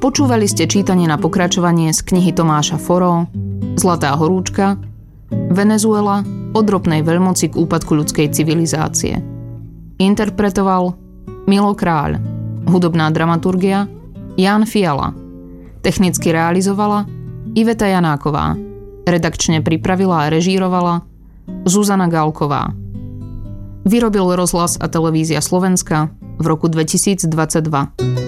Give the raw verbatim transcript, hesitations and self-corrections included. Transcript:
Počúvali ste čítanie na pokračovanie z knihy Tomáša Foro Zlatá horúčka, Venezuela od ropnej veľmoci k úpadku ľudskej civilizácie. Interpretoval Milo Kráľ, hudobná dramaturgia Ján Fiala, technicky realizovala Iveta Janáková, redakčne pripravila a režírovala Zuzana Gálková. Vyrobil Rozhlas a televízia Slovenska v roku dvetisícdvadsaťdva.